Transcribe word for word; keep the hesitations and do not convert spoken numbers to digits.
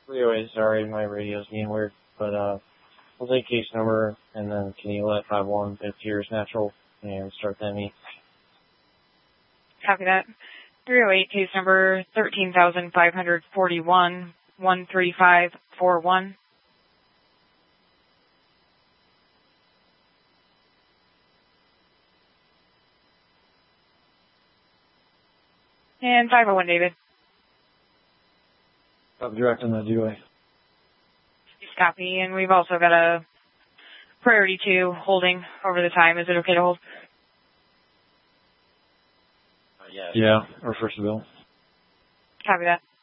three oh eight, sorry, my radio's being weird, but uh, we'll take case number, and then can you let five one if yours natural, and start that meet. Copy that. three oh eight, case number thirteen thousand five hundred forty-one, one three five four one. And five oh one, David. I'll be direct on the D O A. Copy, and we've also got a priority two holding over the time. Is it okay to hold? Uh, yeah. Yeah, or first bill. Copy that.